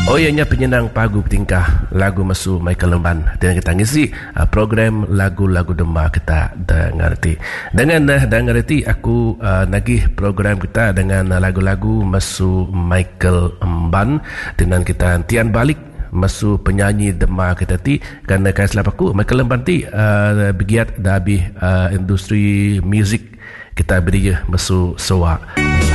Oh ianya penyenang pagu bertingkah lagu masu Michael Lemban dan kita ngisi program lagu-lagu Dema kita dengar reti. Dengan dengar reti aku nagih program kita dengan lagu-lagu masu Michael Lemban dengan kita tian balik masu penyanyi Dema kita ti kerana kaya selap aku Michael Lemban ti begiat dah habis industri muzik kita beri je masu soa.